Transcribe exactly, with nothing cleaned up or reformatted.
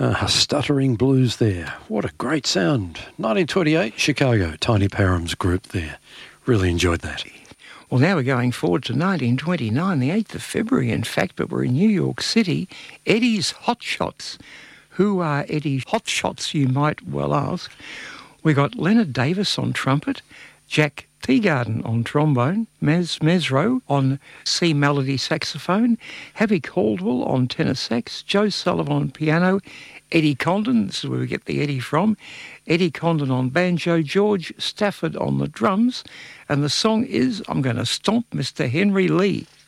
Uh, stuttering blues there. What a great sound. nineteen twenty-eight, Chicago, Tiny Parham's group there. Really enjoyed that. Well, now we're going forward to nineteen twenty-nine, the eighth of February, in fact, but we're in New York City. Eddie's Hot Shots. Who are Eddie's Hot Shots, you might well ask? We got Leonard Davis on trumpet, Jack Teagarden on trombone, Mez Mesro on C melody saxophone, Happy Caldwell on tenor sax, Joe Sullivan on piano, Eddie Condon, this is where we get the Eddie from, Eddie Condon on banjo, George Stafford on the drums, and the song is I'm Going to Stomp Mister Henry Lee.